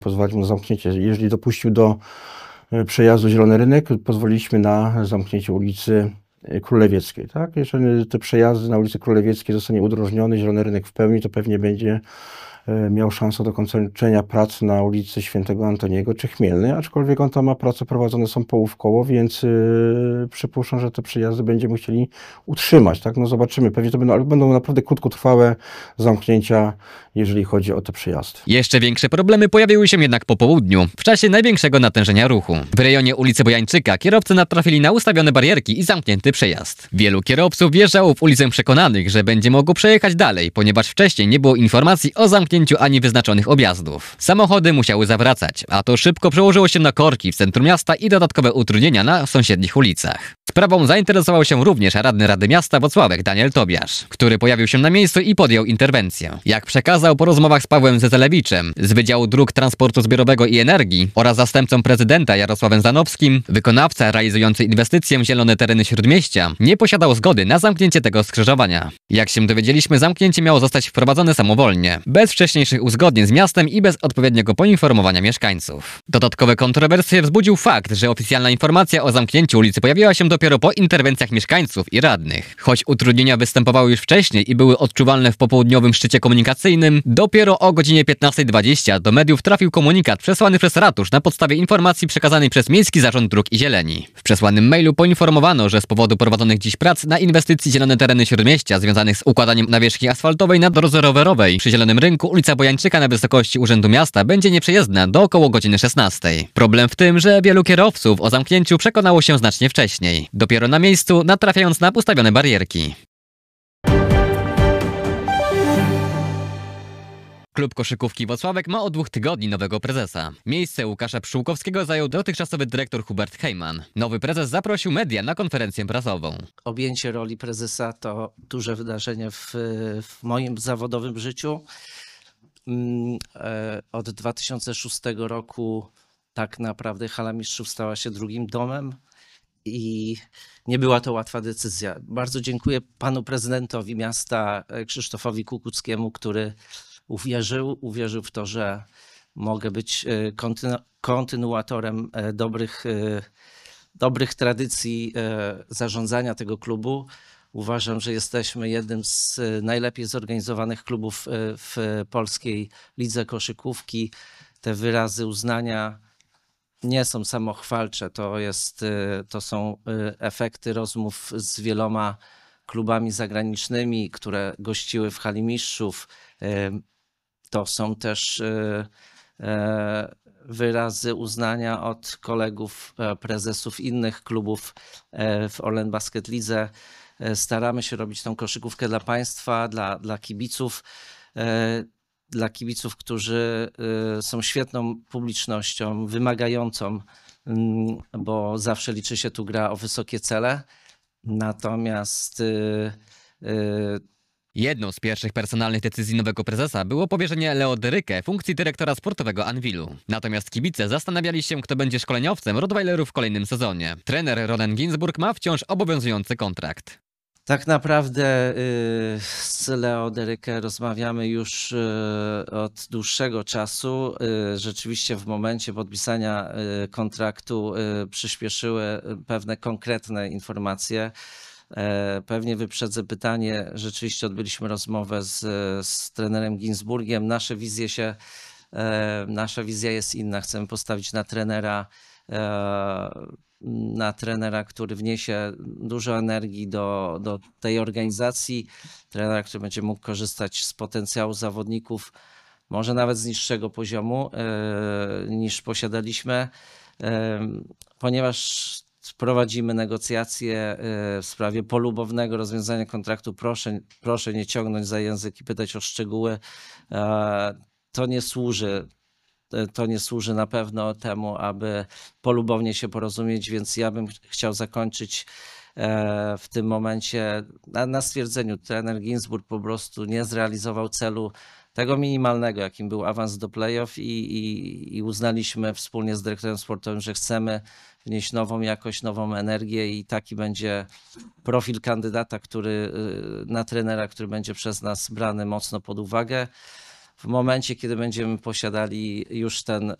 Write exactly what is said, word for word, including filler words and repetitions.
pozwolić mu na zamknięcie. Jeżeli dopuścił do przejazdu Zielony Rynek, pozwoliliśmy na zamknięcie ulicy Królewieckiej. Tak? Jeżeli te przejazdy na ulicy Królewieckiej zostanie udrożniony, Zielony Rynek w pełni, to pewnie będzie miał szansę do kończenia prac na ulicy Świętego Antoniego czy Chmielnej, aczkolwiek on tam ma prace prowadzone są połówkowo, więc yy, przypuszczam, że te przejazdy będziemy chcieli utrzymać. Tak? No zobaczymy, pewnie to będą, ale będą naprawdę krótkotrwałe zamknięcia, jeżeli chodzi o te przejazdy. Jeszcze większe problemy pojawiły się jednak po południu, w czasie największego natężenia ruchu. W rejonie ulicy Bojańczyka kierowcy natrafili na ustawione barierki i zamknięty przejazd. Wielu kierowców wjeżdżało w ulicę przekonanych, że będzie mogło przejechać dalej, ponieważ wcześniej nie było informacji o zamknięciu ani wyznaczonych objazdów. Samochody musiały zawracać, a to szybko przełożyło się na korki w centrum miasta i dodatkowe utrudnienia na sąsiednich ulicach. Sprawą zainteresował się również radny Rady Miasta Włocławek Daniel Tobiasz, który pojawił się na miejscu i podjął interwencję. Jak przekazał po rozmowach z Pawłem Zezelewiczem z Wydziału Dróg Transportu Zbiorowego i Energii oraz zastępcą prezydenta Jarosławem Zanowskim, wykonawca realizujący inwestycję Zielone Tereny Śródmieścia nie posiadał zgody na zamknięcie tego skrzyżowania. Jak się dowiedzieliśmy, zamknięcie miało zostać wprowadzone samowolnie, bez wcześniejszych uzgodnień z miastem i bez odpowiedniego poinformowania mieszkańców. Dodatkowe kontrowersje wzbudził fakt, że oficjalna informacja o zamknięciu ulicy pojawiła się dopiero po interwencjach mieszkańców i radnych. Choć utrudnienia występowały już wcześniej i były odczuwalne w popołudniowym szczycie komunikacyjnym, dopiero o godzinie piętnastej dwadzieścia do mediów trafił komunikat przesłany przez ratusz na podstawie informacji przekazanej przez Miejski Zarząd Dróg i Zieleni. W przesłanym mailu poinformowano, że z powodu prowadzonych dziś prac na inwestycji Zielone Tereny Śródmieścia związanych z układaniem nawierzchni asfaltowej na drodze rowerowej przy Zielonym Rynku ulica Bojańczyka na wysokości Urzędu Miasta będzie nieprzejezdna do około godziny szesnastej. Problem w tym, że wielu kierowców o zamknięciu przekonało się znacznie wcześniej, dopiero na miejscu natrafiając na ustawione barierki. Klub koszykówki Włocławek ma od dwóch tygodni nowego prezesa. Miejsce Łukasza Pszczółkowskiego zajął dotychczasowy dyrektor Hubert Heyman. Nowy prezes zaprosił media na konferencję prasową. Objęcie roli prezesa to duże wydarzenie w, w moim zawodowym życiu. Od dwa tysiące szóstego roku tak naprawdę Hala Mistrzów stała się drugim domem i nie była to łatwa decyzja. Bardzo dziękuję panu prezydentowi miasta Krzysztofowi Kukuckiemu, który uwierzył, uwierzył w to, że mogę być kontynu kontynuatorem dobrych, dobrych tradycji zarządzania tego klubu. Uważam, że jesteśmy jednym z najlepiej zorganizowanych klubów w polskiej lidze koszykówki. Te wyrazy uznania nie są samochwalcze, to, jest, to są efekty rozmów z wieloma klubami zagranicznymi, które gościły w Hali Mistrzów. To są też wyrazy uznania od kolegów, prezesów innych klubów w Orlen Basket Lidze. Staramy się robić tą koszykówkę dla państwa, dla, dla kibiców, dla kibiców, którzy są świetną publicznością, wymagającą, bo zawsze liczy się tu gra o wysokie cele. Natomiast jedną z pierwszych personalnych decyzji nowego prezesa było powierzenie Leo Derykę funkcji dyrektora sportowego Anwilu. Natomiast kibice zastanawiali się, kto będzie szkoleniowcem Rottweilerów w kolejnym sezonie. Trener Ronen Ginsburg ma wciąż obowiązujący kontrakt. Tak naprawdę z Leo Derykę rozmawiamy już od dłuższego czasu. Rzeczywiście w momencie podpisania kontraktu przyspieszyły pewne konkretne informacje. Pewnie wyprzedzę pytanie. Rzeczywiście odbyliśmy rozmowę z, z trenerem Ginsburgiem. Nasze wizje się, nasza wizja jest inna. Chcemy postawić na trenera, na trenera, który wniesie dużo energii do, do tej organizacji. Trenera, który będzie mógł korzystać z potencjału zawodników, może nawet z niższego poziomu niż posiadaliśmy, ponieważ prowadzimy negocjacje w sprawie polubownego rozwiązania kontraktu. Proszę, proszę nie ciągnąć za język i pytać o szczegóły. To nie służy, to nie służy na pewno temu, aby polubownie się porozumieć, więc ja bym chciał zakończyć w tym momencie na, na stwierdzeniu. Trener Ginsburg po prostu nie zrealizował celu tego minimalnego, jakim był awans do playoff i, i, i uznaliśmy wspólnie z dyrektorem sportowym, że chcemy wnieść nową jakość, nową energię i taki będzie profil kandydata, który, na trenera, który będzie przez nas brany mocno pod uwagę. w momencie, kiedy będziemy posiadali już ten